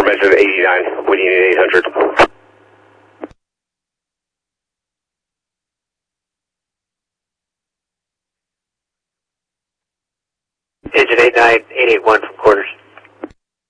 Affirmative 89, waiting at 800. Engine 89, 881 from quarters.